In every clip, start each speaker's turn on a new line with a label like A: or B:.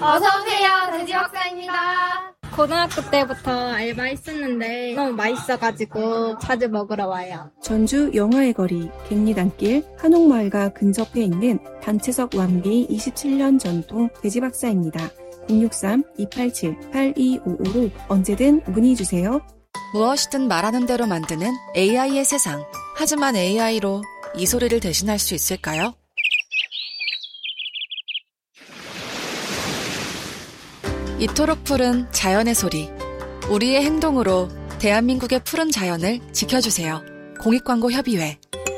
A: 어서오세요. 돼지 박사입니다.
B: 고등학교 때부터 알바했었는데 너무 맛있어가지고 자주 먹으러 와요.
C: 전주 영화의 거리, 갱리단길, 한옥마을과 근접해 있는 단체석 완비 27년 전통 돼지박사입니다. 063-287-8255로 언제든 문의주세요.
D: 무엇이든 말하는 대로 만드는 AI의 세상. 하지만 AI로 이 소리를 대신할 수 있을까요? 이토록 푸른 자연의 소리. 우리의 행동으로 대한민국의 푸른 자연을 지켜주세요. 공익광고협의회.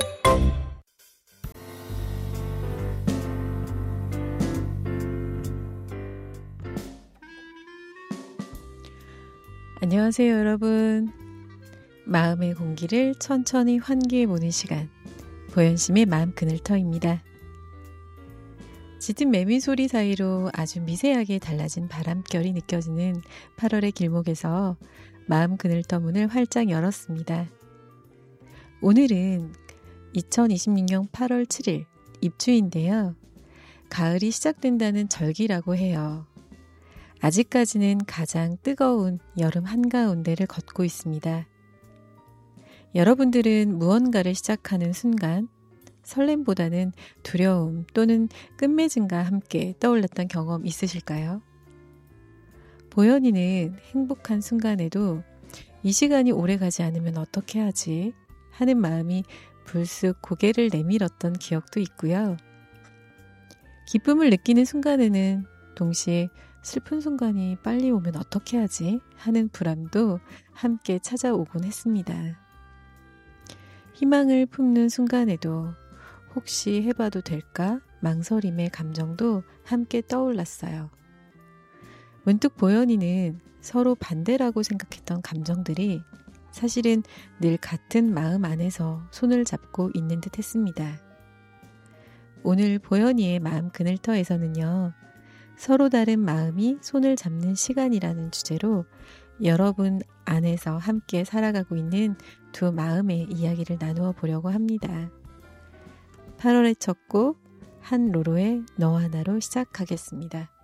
E: 안녕하세요, 여러분. 마음의 공기를 천천히 환기해보는 시간. 보현심의 마음 그늘터입니다. 짙은 매미 소리 사이로 아주 미세하게 달라진 바람결이 느껴지는 8월의 길목에서 마음 그늘터 문을 활짝 열었습니다. 오늘은 2026년 8월 7일 입추인데요. 가을이 시작된다는 절기라고 해요. 아직까지는 가장 뜨거운 여름 한가운데를 걷고 있습니다. 여러분들은 무언가를 시작하는 순간 설렘보다는 두려움 또는 끝맺음과 함께 떠올랐던 경험 있으실까요? 보현이는 행복한 순간에도 이 시간이 오래가지 않으면 어떻게 하지? 하는 마음이 불쑥 고개를 내밀었던 기억도 있고요. 기쁨을 느끼는 순간에는 동시에 슬픈 순간이 빨리 오면 어떻게 하지? 하는 불안도 함께 찾아오곤 했습니다. 희망을 품는 순간에도 혹시 해봐도 될까? 망설임의 감정도 함께 떠올랐어요. 문득 보현이는 서로 반대라고 생각했던 감정들이 사실은 늘 같은 마음 안에서 손을 잡고 있는 듯 했습니다. 오늘 보현이의 마음 그늘터에서는요. 서로 다른 마음이 손을 잡는 시간이라는 주제로 여러분 안에서 함께 살아가고 있는 두 마음의 이야기를 나누어 보려고 합니다. 8월의 첫 곡 한로로의 너 하나로 시작하겠습니다.